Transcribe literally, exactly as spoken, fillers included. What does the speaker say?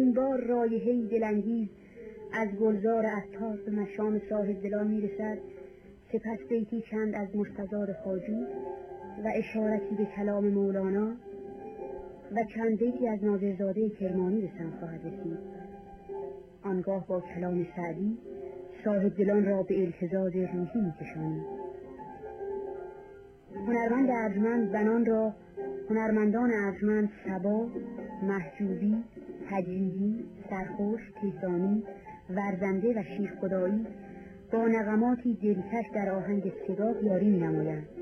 این بار رایحه‌ای دلانگیز از گلزار عطار به مشام صاحب دلان میرسد. سپس بیتی چند از مرتضی خواجو و اشارتی به کلام مولانا و چند بیتی از ناظرزاده کرمانی به سم خواهد رسید. آنگاه با کلام سعدی صاحب دلان را به التزاز روحی میکشانیم. هنرمند ارجمند زنان را هنرمندان ارجمند صبا، محجوبی، تجریدی، سرخوش، تهرانی، ورزنده و شیخ خدایی با نغماتی دلکش در آهنگ سگاه یاری می نمایند.